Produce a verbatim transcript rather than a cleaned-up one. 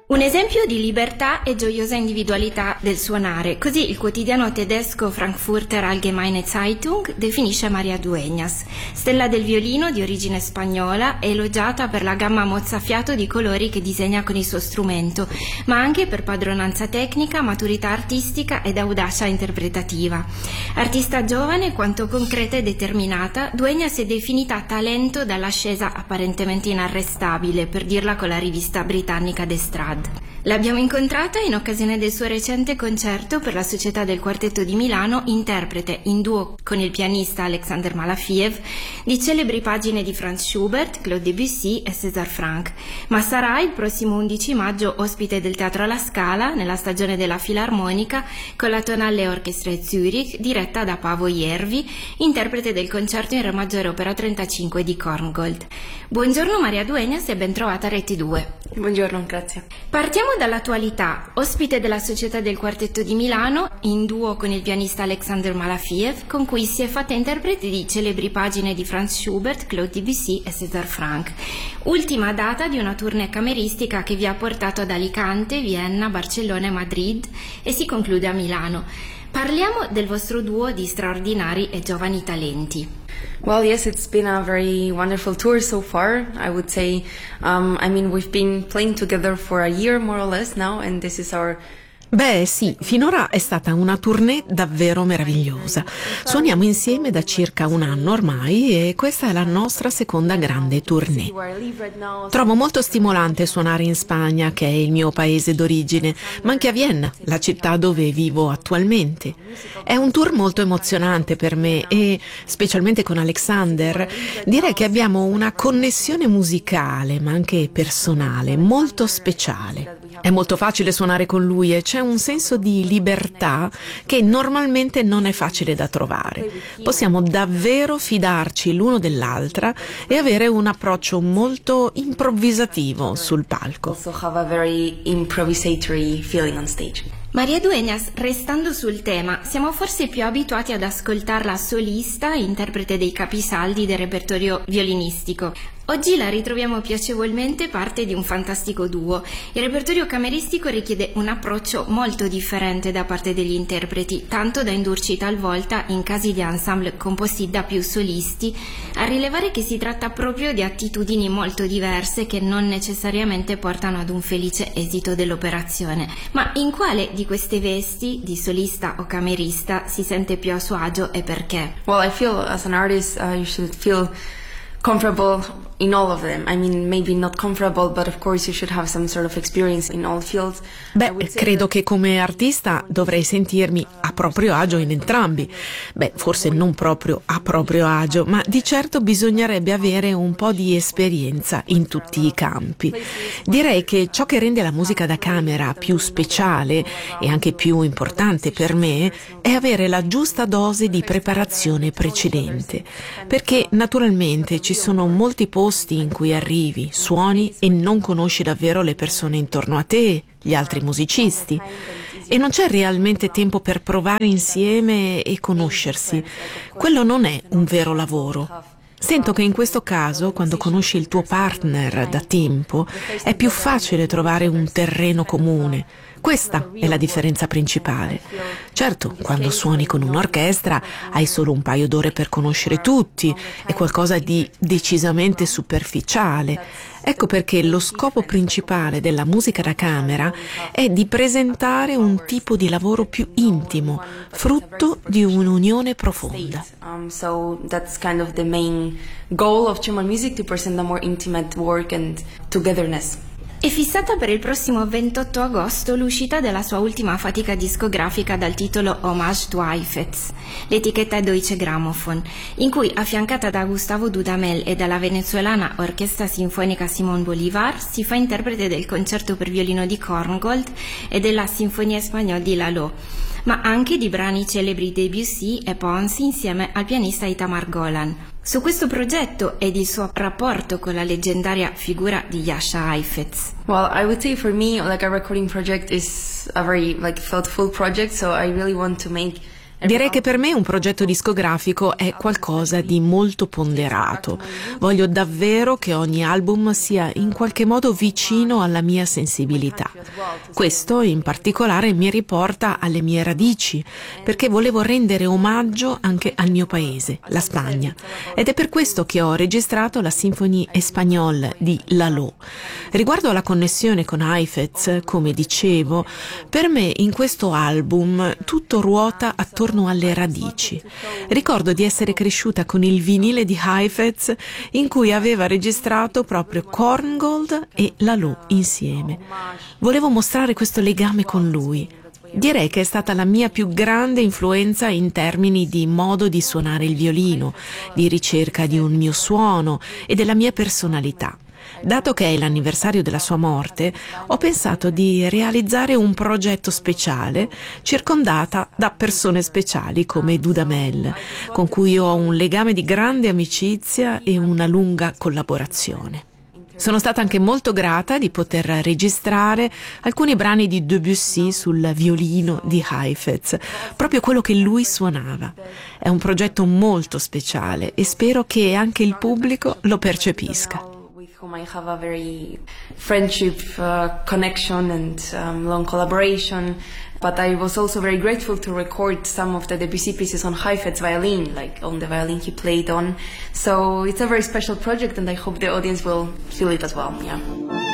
Un esempio di libertà e gioiosa individualità del suonare, così il quotidiano tedesco Frankfurter Allgemeine Zeitung definisce María Dueñas, stella del violino di origine spagnola, elogiata per la gamma mozzafiato di colori che disegna con il suo strumento, ma anche per padronanza tecnica, maturità artistica ed audacia interpretativa. Artista giovane quanto concreta e determinata, Dueñas è definita talento dall'ascesa apparentemente inarrestabile, per dirla con la rivista britannica The Strad. L'abbiamo incontrata in occasione del suo recente concerto per la Società del Quartetto di Milano, interprete in duo con il pianista Alexander Malafiev di celebri pagine di Franz Schubert, Claude Debussy e César Franck, ma sarà il prossimo undici maggio ospite del Teatro alla Scala nella stagione della Filarmonica con la Tonale Orchestra Zurich diretta da Paavo Järvi, interprete del concerto in Re maggiore opera trentacinque di Korngold. Buongiorno María Dueñas e ben trovata a Reti due. Buongiorno, grazie. Partiamo dall'attualità. Ospite della Società del Quartetto di Milano, in duo con il pianista Alexander Malafiev, con cui si è fatta interprete di celebri pagine di Franz Schubert, Claude Debussy e César Franck. Ultima data di una tournée cameristica che vi ha portato ad Alicante, Vienna, Barcellona e Madrid e si conclude a Milano. Parliamo del vostro duo di straordinari e giovani talenti. Well, yes, it's been a very wonderful tour so far. I would say, um, I mean, we've been playing together for a year more or less now, and this is our Beh sì, finora è stata una tournée davvero meravigliosa. Suoniamo insieme da circa un anno ormai e questa è la nostra seconda grande tournée. Trovo molto stimolante suonare in Spagna, che è il mio paese d'origine, ma anche a Vienna, la città dove vivo attualmente. È un tour molto emozionante per me e, specialmente con Alexander, direi che abbiamo una connessione musicale, ma anche personale, molto speciale. È molto facile suonare con lui e c'è un senso di libertà che normalmente non è facile da trovare. Possiamo davvero fidarci l'uno dell'altra e avere un approccio molto improvvisativo sul palco. María Dueñas, restando sul tema, siamo forse più abituati ad ascoltarla solista, interprete dei capisaldi del repertorio violinistico. Oggi la ritroviamo piacevolmente parte di un fantastico duo. Il repertorio cameristico richiede un approccio molto differente da parte degli interpreti, tanto da indurci talvolta, in casi di ensemble composti da più solisti, a rilevare che si tratta proprio di attitudini molto diverse che non necessariamente portano ad un felice esito dell'operazione. Ma in quale di queste vesti, di solista o camerista, si sente più a suo agio e perché? Well, I feel as an artist uh, you should feel comfortable in all of them. I mean, maybe not comfortable, but of course you should have some sort of experience in all fields. Beh, credo che come artista dovrei sentirmi a proprio agio in entrambi. Beh, forse non proprio a proprio agio, ma di certo bisognerebbe avere un po' di esperienza in tutti i campi. Direi che ciò che rende la musica da camera più speciale e anche più importante per me è avere la giusta dose di preparazione precedente, perché naturalmente ci sono molti posti in cui arrivi, suoni e non conosci davvero le persone intorno a te, gli altri musicisti, e non c'è realmente tempo per provare insieme e conoscersi. Quello non è un vero lavoro. Sento che in questo caso, quando conosci il tuo partner da tempo, è più facile trovare un terreno comune. Questa è la differenza principale. Certo, quando suoni con un'orchestra hai solo un paio d'ore per conoscere tutti, è qualcosa di decisamente superficiale. Ecco perché lo scopo principale della musica da camera è di presentare un tipo di lavoro più intimo, frutto di un'unione profonda. Um, so that's kind of the main goal of chamber music, to present a more intimate work and togetherness. È fissata per il prossimo ventotto agosto l'uscita della sua ultima fatica discografica dal titolo Hommage to Heifetz, l'etichetta è Deutsche Grammophon, in cui, affiancata da Gustavo Dudamel e dalla venezuelana Orchestra Sinfonica Simón Bolívar, si fa interprete del concerto per violino di Korngold e della Sinfonia Spagnola di Lalo, ma anche di brani celebri di Debussy e Pons insieme al pianista Itamar Golan. Su questo progetto ed il suo rapporto con la leggendaria figura di Jascha Heifetz. Well, I would say for me, like, a recording project is a very like thoughtful project, so I really want to make Direi che per me un progetto discografico è qualcosa di molto ponderato. Voglio davvero che ogni album sia in qualche modo vicino alla mia sensibilità. Questo in particolare mi riporta alle mie radici, perché volevo rendere omaggio anche al mio paese, la Spagna. Ed è per questo che ho registrato la Symphonie Espagnole di Lalo. Riguardo alla connessione con Heifetz, come dicevo, per me in questo album tutto ruota attorno alle radici. Ricordo di essere cresciuta con il vinile di Heifetz in cui aveva registrato proprio Korngold e Lalo insieme. Volevo mostrare questo legame con lui. Direi che è stata la mia più grande influenza in termini di modo di suonare il violino, di ricerca di un mio suono e della mia personalità. Dato che è l'anniversario della sua morte, ho pensato di realizzare un progetto speciale circondata da persone speciali come Dudamel, con cui ho un legame di grande amicizia e una lunga collaborazione. Sono stata anche molto grata di poter registrare alcuni brani di Debussy sul violino di Heifetz, proprio quello che lui suonava. È un progetto molto speciale e spero che anche il pubblico lo percepisca. Whom I have a very friendship uh, connection and um, long collaboration, but I was also very grateful to record some of the Debussy pieces on Heifetz violin, like on the violin he played on. So it's a very special project and I hope the audience will feel it as well. Yeah.